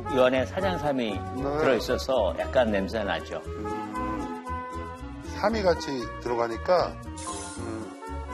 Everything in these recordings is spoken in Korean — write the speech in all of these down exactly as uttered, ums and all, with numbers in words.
이 안에 사냥삼이 네. 들어있어서 약간 냄새 나죠. 음, 삼이 같이 들어가니까 음,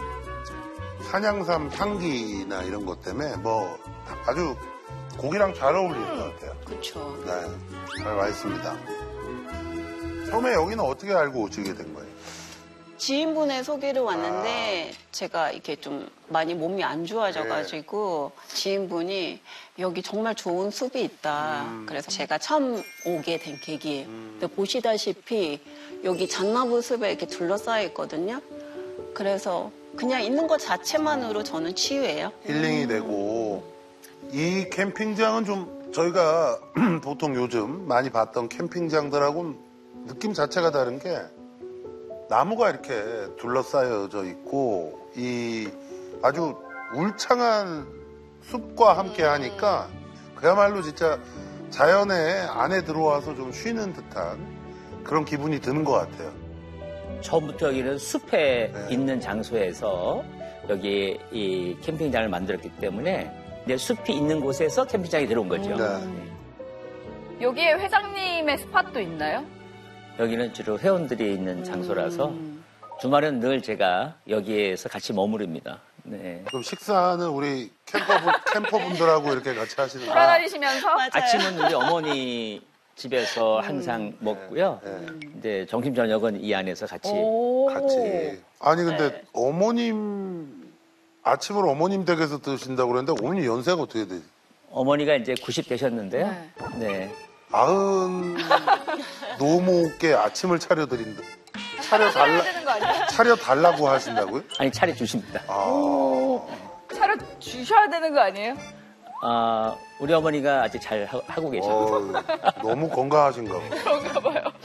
사냥삼 향기나 이런 것 때문에 뭐 아주 고기랑 잘 어울리는 것 같아요. 그렇죠. 네, 잘 맛있습니다. 처음에 여기는 어떻게 알고 오시게 된 거예요? 지인분의 소개로 왔는데 아. 제가 이렇게 좀 많이 몸이 안 좋아져가지고 네. 지인분이 여기 정말 좋은 숲이 있다. 음. 그래서 제가 처음 오게 된 계기예요. 음. 보시다시피 여기 잣나무 숲에 이렇게 둘러싸여 있거든요. 그래서 그냥 있는 것 자체만으로 저는 치유해요. 힐링이 음. 되고 이 캠핑장은 좀 저희가 보통 요즘 많이 봤던 캠핑장들하고는 느낌 자체가 다른 게 나무가 이렇게 둘러싸여져 있고 이 아주 울창한 숲과 함께 하니까 그야말로 진짜 자연의 안에 들어와서 좀 쉬는 듯한 그런 기분이 드는 것 같아요. 처음부터 여기는 숲에 네. 있는 장소에서 여기 이 캠핑장을 만들었기 때문에 이제 숲이 있는 곳에서 캠핑장이 들어온 거죠. 네. 여기에 회장님의 스팟도 있나요? 여기는 주로 회원들이 있는 장소라서 음. 주말은 늘 제가 여기에서 같이 머무릅니다. 네. 그럼 식사는 우리 캠퍼분, 캠퍼분들하고 이렇게 같이 하시는 거예요? 돌아다니시면서? 맞아요. 아침은 우리 어머니 집에서 항상 먹고요. 네, 네. 이제 점심 저녁은 이 안에서 같이. 같이. 아니 근데 네. 어머님 아침을 어머님 댁에서 드신다고 그랬는데 어머니 연세가 어떻게 되지? 어머니가 이제 구십 되셨는데요. 네. 네. 아흔 노모께 아침을 차려드린다. 차려 달라. 되는 거 아니에요? 차려 달라고 하신다고요? 아니 차려 주십니다. 아. 차려 주셔야 되는 거 아니에요? 아, 우리 어머니가 아직 잘 하, 하고 계십니다. 어, 너무 건강하신가 봐요. 그런가 봐요.